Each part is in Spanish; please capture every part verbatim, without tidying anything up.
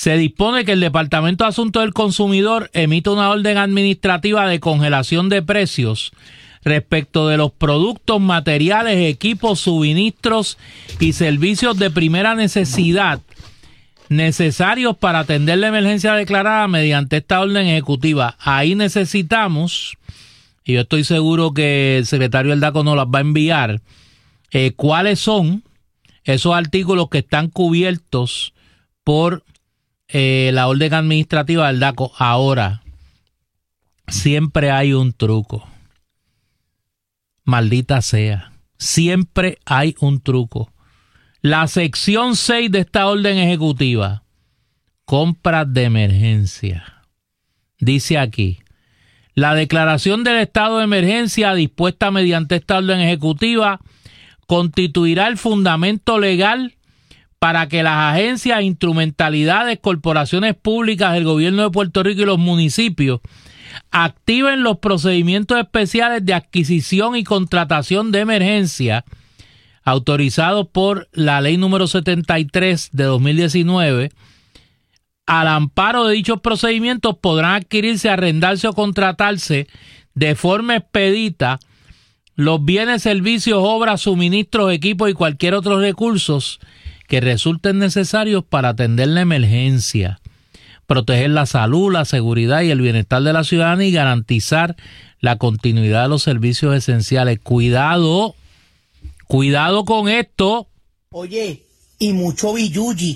Se dispone que el Departamento de Asuntos del Consumidor emita una orden administrativa de congelación de precios respecto de los productos, materiales, equipos, suministros y servicios de primera necesidad necesarios para atender la emergencia declarada mediante esta orden ejecutiva. Ahí necesitamos, y yo estoy seguro que el secretario del DACO nos las va a enviar, eh, cuáles son esos artículos que están cubiertos por eh, la orden administrativa del DACO. Ahora, siempre hay un truco. Maldita sea. Siempre hay un truco. La sección seis de esta orden ejecutiva, compras de emergencia. Dice aquí, la declaración del estado de emergencia dispuesta mediante esta orden ejecutiva constituirá el fundamento legal para que las agencias, instrumentalidades, corporaciones públicas del gobierno de Puerto Rico y los municipios activen los procedimientos especiales de adquisición y contratación de emergencia autorizados por la ley número setenta y tres de dos mil diecinueve. Al amparo de dichos procedimientos podrán adquirirse, arrendarse o contratarse de forma expedita los bienes, servicios, obras, suministros, equipos y cualquier otros recursos que resulten necesarios para atender la emergencia, proteger la salud, la seguridad y el bienestar de la ciudadanía y garantizar la continuidad de los servicios esenciales. Cuidado, cuidado con esto. Oye, y mucho billuyi.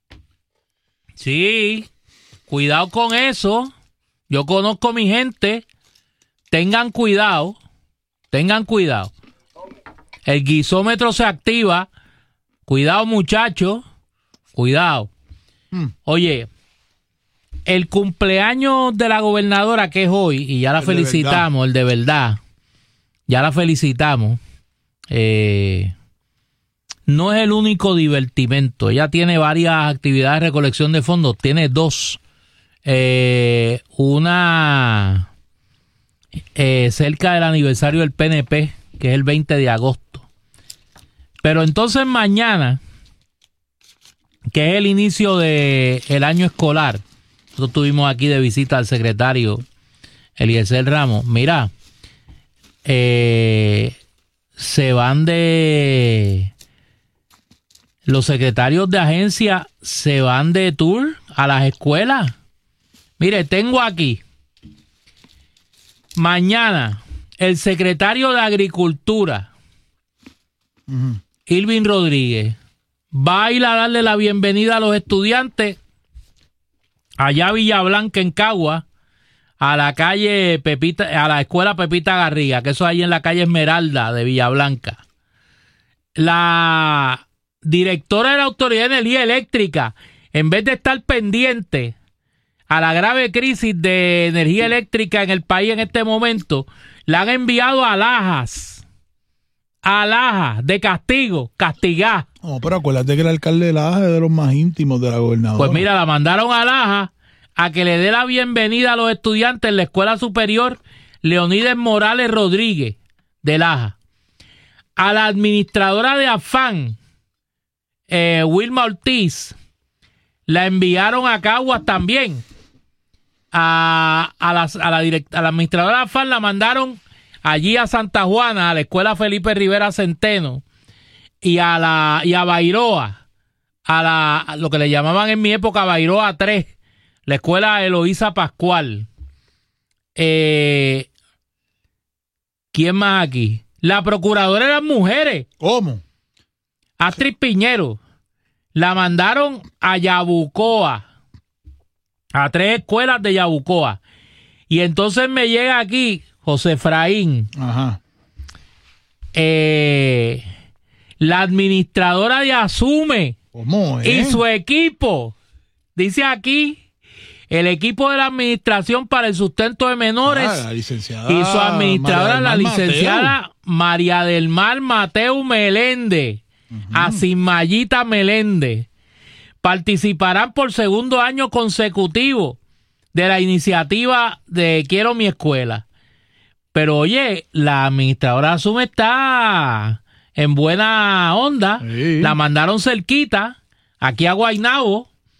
Sí, cuidado con eso. Yo conozco a mi gente. Tengan cuidado, tengan cuidado. El guisómetro se activa. Cuidado, muchachos, cuidado. Mm. Oye, el cumpleaños de la gobernadora, que es hoy, y ya la el felicitamos, de el de verdad, ya la felicitamos, eh, no es el único divertimento. Ella tiene varias actividades de recolección de fondos, tiene dos. Eh, una eh, cerca del aniversario del P N P, que es el veinte de agosto. Pero entonces mañana, que es el inicio del año escolar, nosotros tuvimos aquí de visita al secretario Eliezer Ramos. Mira, eh, se van de... Los secretarios de agencia se van de tour a las escuelas. Mire, tengo aquí, mañana, el secretario de Agricultura, uh-huh. Irving Rodríguez, va a ir a darle la bienvenida a los estudiantes allá a Villa Blanca, en Cagua, a la calle Pepita, a la escuela Pepita Garriga, que eso es ahí en la calle Esmeralda de Villa Blanca. La directora de la Autoridad de Energía Eléctrica, en vez de estar pendiente a la grave crisis de energía eléctrica en el país en este momento, la han enviado a Lajas. A Lajas, de castigo, castigar. No, pero acuérdate que el alcalde de Lajas es de los más íntimos de la gobernadora. Pues mira, la mandaron a Lajas a que le dé la bienvenida a los estudiantes en la Escuela Superior Leonides Morales Rodríguez de Lajas. A la administradora de Afán, eh, Wilma Ortiz, la enviaron a Caguas también. A, a, la, a, la direct, a la administradora de Afán la mandaron allí a Santa Juana, a la escuela Felipe Rivera Centeno, y a la y a Bairoa, a la a lo que le llamaban en mi época Bairoa tres, la escuela Eloísa Pascual. Eh, ¿Quién más aquí? La procuradora de las mujeres. ¿Cómo? Astrid Piñero. La mandaron a Yabucoa, a tres escuelas de Yabucoa. Y entonces me llega aquí José Efraín. Ajá. Eh, la administradora de Asume. ¿Cómo, eh? Y su equipo. Dice aquí, el equipo de la Administración para el Sustento de Menores. Ah, la licenciada y su administradora, la licenciada Mateo. María del Mar Mateo Meléndez. Uh-huh. A Sinmayita Meléndez. Participarán por segundo año consecutivo de la iniciativa de Quiero mi Escuela. Pero oye, la administradora Asume está en buena onda. Sí. La mandaron cerquita, aquí a Guaynabo,